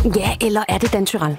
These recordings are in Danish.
Ja, eller er det Dan Tyrell?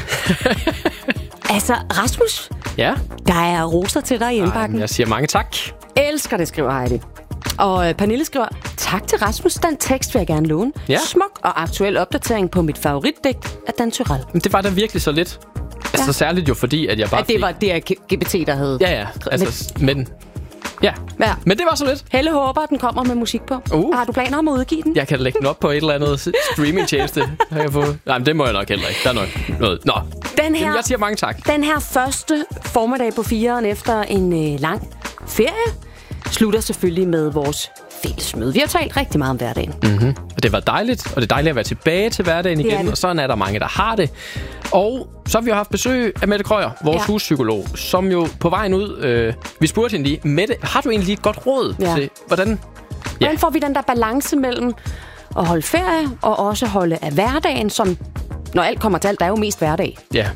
Altså, Rasmus, Ja. der er roser til dig i indbakken. Jeg siger mange tak. Elsker det, skriver Heidi. Og Pernille skriver, tak til Rasmus, den tekst vil jeg gerne låne. Ja. Smuk og aktuel opdatering på mit favoritdigt af Dan Tyrell. Men det var da virkelig så lidt. Altså særligt jo fordi, at jeg bare... At det var DRGBT, der havde... Ja. Altså, men... Ja. Men det var så lidt. Helle håber, at den kommer med musik på. Har du planer om at udgive den? Jeg kan lægge den op på et eller andet streamingtjeneste. Nej, men det må jeg nok heller ikke. Der er nok noget. Nå, Jamen, jeg siger mange tak. Den her første formiddag på 4'eren efter en lang ferie slutter selvfølgelig med vores fællesmøde. Vi har talt rigtig meget om hverdagen. Mm-hmm. Og det var dejligt, og det er dejligt at være tilbage til hverdagen igen. Og sådan er der mange, der har det. Og så har vi jo haft besøg af Mette Krøyer, vores huspsykolog, som jo på vejen ud... vi spurgte hende lige, Mette, har du egentlig et godt råd til, hvordan får vi den der balance mellem at holde ferie og også holde af hverdagen, som, når alt kommer til alt, der er jo mest hverdag. Ja.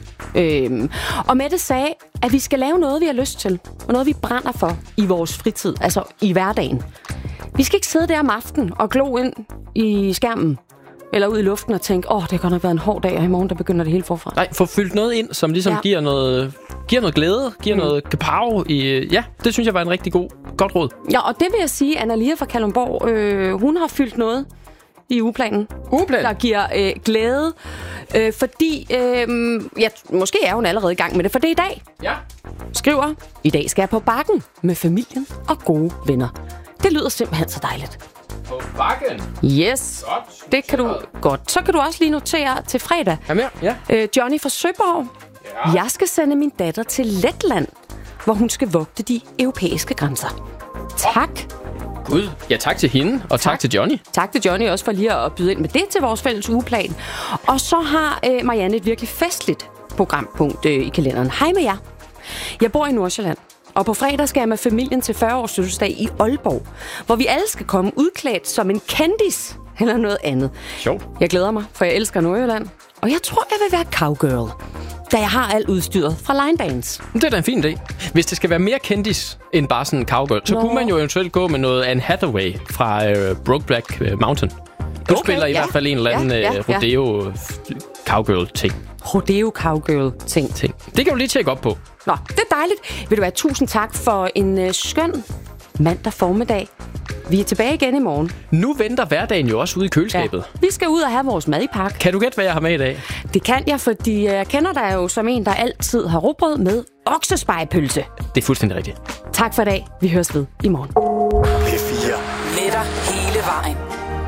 Og Mette sagde, at vi skal lave noget, vi har lyst til, og noget, vi brænder for i vores fritid, altså i hverdagen. Vi skal ikke sidde der om aftenen og glo ind i skærmen, eller ud i luften og tænke, det har godt nok været en hård dag, og i morgen der begynder det hele forfra. Nej, få fyldt noget ind, som ligesom giver noget glæde, giver noget kapow i... Ja, det synes jeg var en rigtig godt råd. Ja, og det vil jeg sige, Anna Lia fra Kalundborg, hun har fyldt noget i ugeplanen. Der giver glæde, fordi... måske er hun allerede i gang med det, for det er i dag. Ja. Skriver, i dag skal jeg på bakken med familien og gode venner. Det lyder simpelthen så dejligt. På bakken? Yes. Godt. Det kan du godt. Så kan du også lige notere til fredag. Ja. Johnny fra Søborg. Ja. Jeg skal sende min datter til Letland, hvor hun skal vogte de europæiske grænser. Tak. Gud. Ja, tak til hende, og tak til Johnny. Tak til Johnny også for lige at byde ind med det til vores fælles ugeplan. Og så har Marianne et virkelig festligt programpunkt i kalenderen. Hej med jer. Jeg bor i Nordsjælland. Og på fredag skal jeg med familien til 40-års fødselsdag i Aalborg, hvor vi alle skal komme udklædt som en kendis eller noget andet. Sjovt. Jeg glæder mig, for jeg elsker Nordjylland. Og jeg tror, jeg vil være cowgirl, da jeg har alt udstyret fra Line Dance. Det er da en fin idé. Hvis det skal være mere kendis end bare sådan en cowgirl, så kunne man jo eventuelt gå med noget Anne Hathaway fra Brokeback Mountain. Du spiller i hvert fald en eller anden rodeo cowgirl-ting. Rodeo cowgirl-ting. Det kan du lige tjekke op på. Nå, det er dejligt. Vil du være, tusind tak for en skøn mandag formiddag. Vi er tilbage igen i morgen. Nu venter hverdagen jo også ude i køleskabet. Ja. Vi skal ud og have vores mad i pakke. Kan du gætte, hvad jeg har med i dag? Det kan jeg, fordi jeg kender dig jo som en, der altid har rugbrød med oksespegepølse. Det er fuldstændig rigtigt. Tak for i dag. Vi høres ved i morgen.